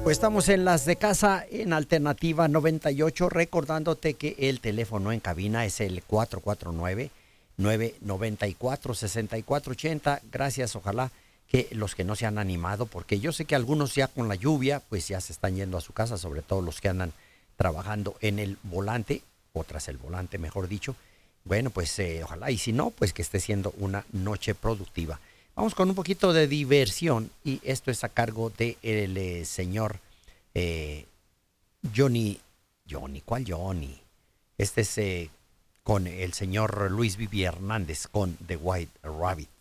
Pues estamos en las de casa en Alternativa 98, recordándote que el teléfono en cabina es el 449-994-6480. Gracias, ojalá que los que no se han animado, porque yo sé que algunos ya con la lluvia, pues ya se están yendo a su casa, sobre todo los que andan trabajando en el volante, o tras el volante, mejor dicho. Bueno, pues ojalá, y si no, pues que esté siendo una noche productiva. Vamos con un poquito de diversión y esto es a cargo del señor eh, Johnny. ¿Cuál Johnny? Este es con el señor Luis Vivi Hernández con The White Rabbit.